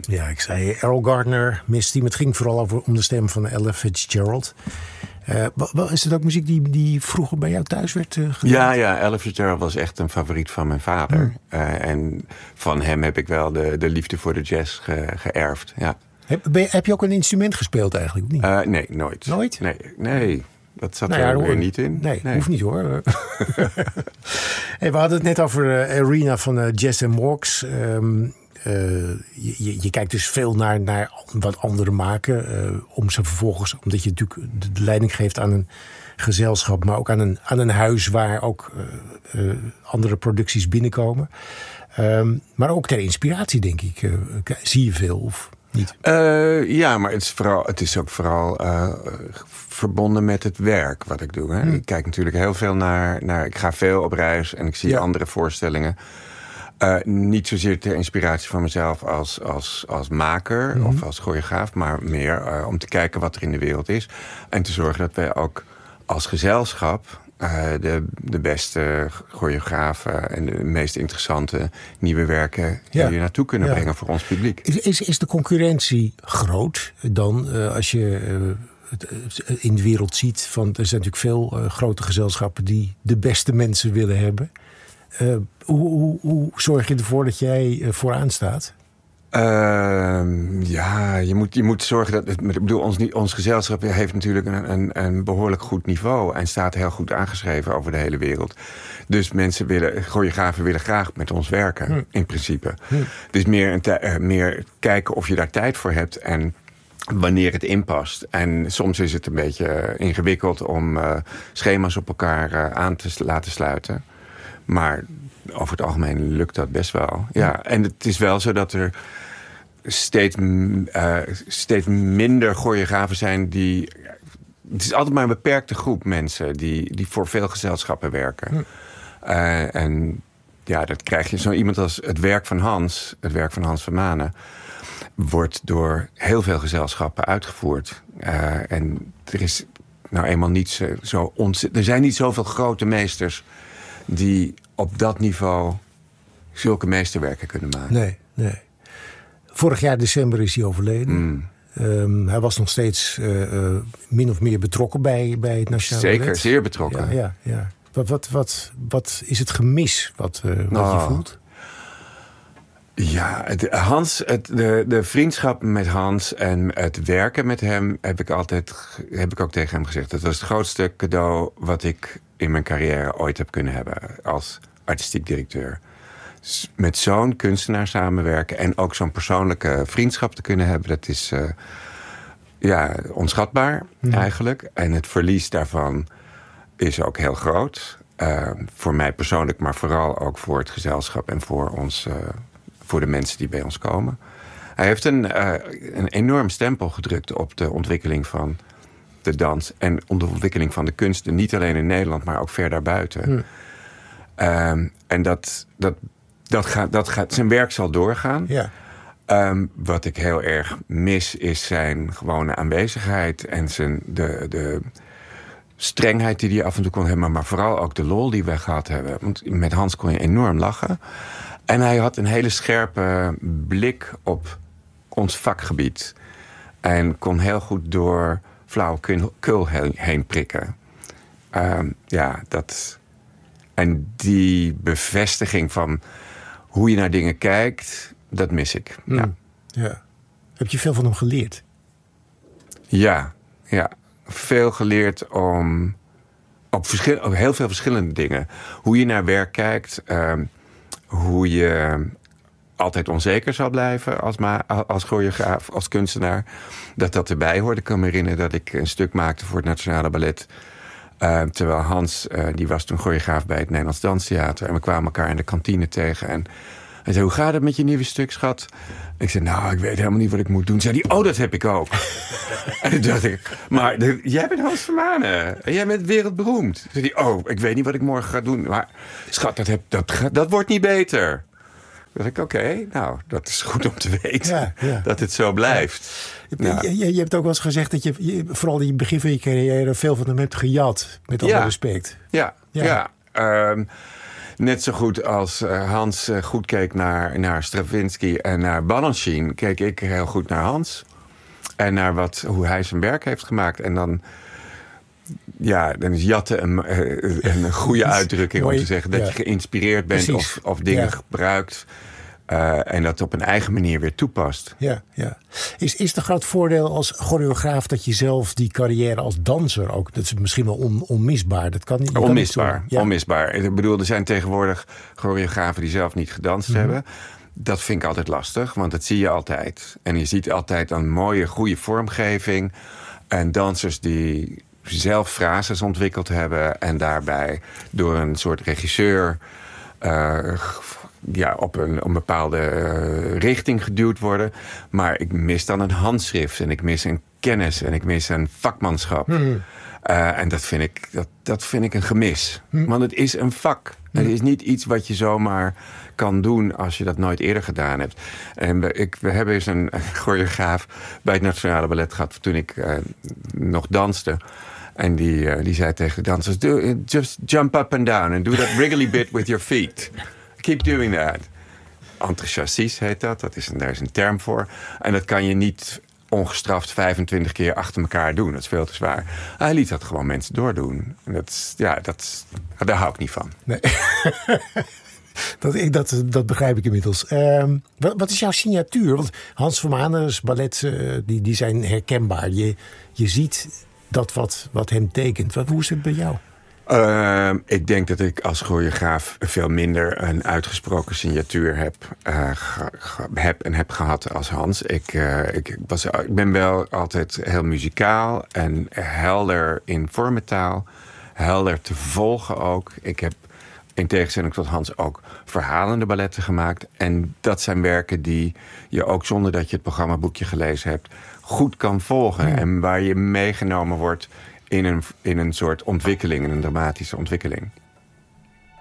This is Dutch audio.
Ja, ik zei Errol Gardner, Miss Team. Het ging vooral om de stem van Ella Fitzgerald. Is het ook muziek die vroeger bij jou thuis werd gedaan? Ja, Ella Fitzgerald was echt een favoriet van mijn vader. En van hem heb ik wel de liefde voor de jazz geërfd. Ja. Heb je ook een instrument gespeeld eigenlijk? Of niet? Nee, nooit. Nooit? Nee. Dat zat er weer niet in. Nee, hoeft niet hoor. We hadden het net over Arena van Jazz & Walks. Je kijkt dus veel naar wat anderen maken. Om ze vervolgens, omdat je natuurlijk de leiding geeft aan een gezelschap, maar ook aan een huis waar ook andere producties binnenkomen. Maar ook ter inspiratie, denk ik. Zie je veel of niet? Ja, maar het is ook vooral verbonden met het werk wat ik doe. Hè? Ik kijk natuurlijk heel veel naar. Ik ga veel op reis en ik zie andere voorstellingen. Niet zozeer ter inspiratie van mezelf als maker of als choreograaf, maar meer om te kijken wat er in de wereld is. En te zorgen dat wij ook als gezelschap de beste choreografen en de meest interessante nieuwe werken hier naartoe kunnen brengen voor ons publiek. Is de concurrentie groot dan als je het in de wereld ziet? Van, er zijn natuurlijk veel grote gezelschappen die de beste mensen willen hebben. Hoe zorg je ervoor dat jij vooraan staat? Je moet zorgen dat. Ik bedoel, ons gezelschap heeft natuurlijk een behoorlijk goed niveau en staat heel goed aangeschreven over de hele wereld. Dus choreografen willen graag met ons werken, in principe. Dus meer kijken of je daar tijd voor hebt en wanneer het inpast. En soms is het een beetje ingewikkeld om schema's op elkaar aan te laten sluiten. Maar over het algemeen lukt dat best wel. Ja, en het is wel zo dat er steeds minder choreografen zijn het is altijd maar een beperkte groep mensen die voor veel gezelschappen werken. En ja, dat krijg je. Zo iemand als het werk van Hans van Manen, wordt door heel veel gezelschappen uitgevoerd. En er is nou eenmaal niet er zijn niet zoveel grote meesters die op dat niveau zulke meesterwerken kunnen maken. Nee. Vorig jaar december is hij overleden. Hij was nog steeds min of meer betrokken bij het Nationale Ballet. Zeker, zeer betrokken. Ja. Wat is het gemis wat je voelt? Ja, de vriendschap met Hans en het werken met hem heb ik ook tegen hem gezegd. Dat was het grootste cadeau wat ik in mijn carrière ooit heb kunnen hebben als artistiek directeur. Met zo'n kunstenaar samenwerken en ook zo'n persoonlijke vriendschap te kunnen hebben, dat is onschatbaar eigenlijk. En het verlies daarvan is ook heel groot. Voor mij persoonlijk, maar vooral ook voor het gezelschap en voor de mensen die bij ons komen. Hij heeft een enorm stempel gedrukt op de ontwikkeling van de dans en de ontwikkeling van de kunsten. Niet alleen in Nederland, maar ook ver daarbuiten. En dat gaat, zijn werk zal doorgaan. Ja. Wat ik heel erg mis is zijn gewone aanwezigheid en de strengheid die hij af en toe kon hebben, maar vooral ook de lol die wij gehad hebben. Want met Hans kon je enorm lachen. En hij had een hele scherpe blik op ons vakgebied. En kon heel goed door flauwekul heen prikken. En die bevestiging van hoe je naar dingen kijkt, dat mis ik. Ja. Heb je veel van hem geleerd? Ja. Veel geleerd op heel veel verschillende dingen. Hoe je naar werk kijkt. Hoe je altijd onzeker zal blijven als choreograaf, als kunstenaar. Dat erbij hoort. Ik kan me herinneren dat ik een stuk maakte voor het Nationale Ballet. Terwijl Hans, die was toen choreograaf bij het Nederlands Danstheater. En we kwamen elkaar in de kantine tegen. En hij zei, hoe gaat het met je nieuwe stuk, schat? Ik zei, ik weet helemaal niet wat ik moet doen. Zei hij, dat heb ik ook. En toen dacht ik, maar jij bent Hans van Manen. En jij bent wereldberoemd. Zei hij, ik weet niet wat ik morgen ga doen. Maar schat, dat wordt niet beter. Toen dacht ik, oké, dat is goed om te weten. Dat het zo blijft. Je hebt ook wel eens gezegd dat je vooral in het begin van je carrière veel van hem hebt gejat. Met alle respect. Ja. net zo goed als Hans goed keek naar Stravinsky en naar Balanchine, keek ik heel goed naar Hans. En naar hoe hij zijn werk heeft gemaakt. En dan is jatten een goede uitdrukking om te zeggen dat je geïnspireerd bent of dingen gebruikt. En dat op een eigen manier weer toepast. Ja. Is het een groot voordeel als choreograaf dat je zelf die carrière als danser ook... Dat is misschien wel onmisbaar. Dat kan niet. Onmisbaar. Ik bedoel, er zijn tegenwoordig choreografen die zelf niet gedanst hebben. Dat vind ik altijd lastig, want dat zie je altijd. En je ziet altijd een mooie, goede vormgeving. En dansers die zelf frases ontwikkeld hebben... en daarbij door een soort regisseur... op een bepaalde richting geduwd worden. Maar ik mis dan een handschrift en ik mis een kennis en ik mis een vakmanschap. En dat vind ik een gemis. Want het is een vak. Het is niet iets wat je zomaar kan doen als je dat nooit eerder gedaan hebt. En we hebben eens een choreograaf bij het Nationale Ballet gehad toen ik nog danste. En die zei tegen de dansers, just jump up and down and do that wriggly bit with your feet. Keep doing that. Entrechassis heet dat. Daar is een term voor. En dat kan je niet ongestraft 25 keer achter elkaar doen. Dat is veel te zwaar. Hij liet dat gewoon mensen doordoen. En daar hou ik niet van. Nee. Dat begrijp ik inmiddels. Wat is jouw signatuur? Want Hans Vermaander's ballet, die zijn herkenbaar. Je ziet dat wat hem tekent. Hoe is het bij jou? Ik denk dat ik als choreograaf veel minder een uitgesproken signatuur heb gehad als Hans. Ik ben wel altijd heel muzikaal en helder in vormentaal. Helder te volgen ook. Ik heb in tegenstelling tot Hans ook verhalende balletten gemaakt. En dat zijn werken die je ook zonder dat je het programmaboekje gelezen hebt goed kan volgen. En waar je meegenomen wordt in een soort ontwikkeling, in een dramatische ontwikkeling.